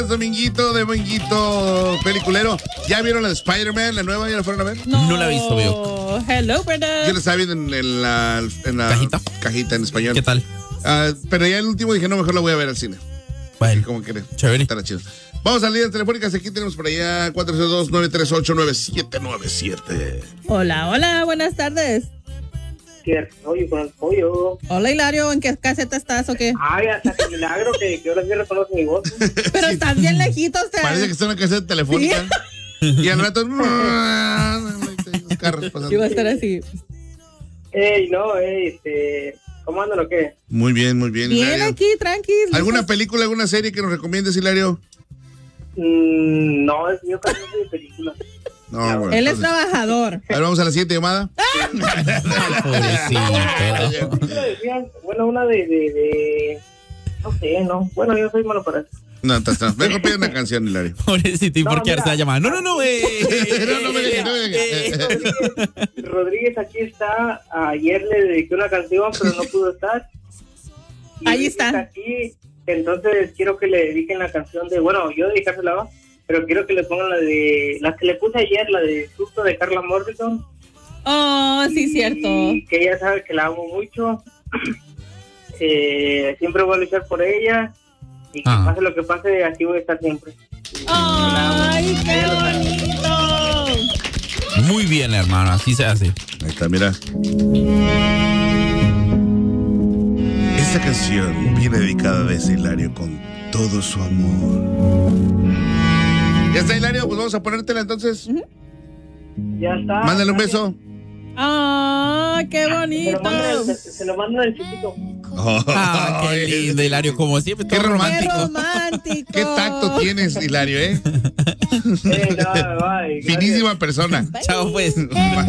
Dominguito peliculero. ¿Ya vieron la de Spider-Man, la nueva? ¿Ya la fueron a ver? No la he visto, veo. Hello, brother. Yo la estaba viendo en la cajita en español. ¿Qué tal? Pero ya el último dije, no, mejor la voy a ver al cine. Bueno, ¿Cómo querés? chévere. Estará chido. Vamos a líneas telefónicas. Aquí tenemos por allá 462-938-9797. Hola, buenas tardes. ¿Qué rollo con el pollo? Hola, Hilario, ¿en qué caseta estás o qué? Ay, hasta que milagro que ahora sí reconozco mi voz. Pero estás bien lejitos, Parece que está en una caseta telefónica. Y al rato... los carros pasando. Iba a estar así. ¿Cómo andan o qué? Muy bien, Bien Hilario. aquí, tranquilo. ¿Alguna película, alguna serie que nos recomiendes, Hilario? No, yo casi no soy de películas. No, bueno. Él es entonces, trabajador. a ver, vamos a la siguiente llamada. Pobrecito. Bueno, una de... No sé, no. Bueno, yo soy malo para eso. No. Mejor pide una canción, Hilario. Pobrecito, ¿y por qué ahora se llamada? No, No me dejes. Rodríguez aquí está. Ayer le dediqué una canción, pero no pudo estar. Y Ahí está está. aquí, entonces quiero que le dediquen la canción de... Bueno, yo dedicársela va, pero quiero que le pongan la de... La que le puse ayer, la de Susto de Carla Morrison. Oh, sí, cierto. Y que ella sabe que la amo mucho. Siempre voy a luchar por ella. Y que pase lo que pase, aquí voy a estar siempre. ¡Ay, qué bonito! Muy bien, hermano, así se hace. Ahí está, mira. Esta canción viene dedicada a ese Hilario con todo su amor. Ya está, Hilario, pues vamos a ponértela entonces. Ya está. Mándale un beso. ¡Ah, qué bonito! Se lo mando del chiquito. Qué lindo, Hilario, como siempre. Qué todo ¡Qué romántico. romántico! ¿Qué tacto tienes, Hilario, No, bye. Finísima persona. Chao, pues. Bye.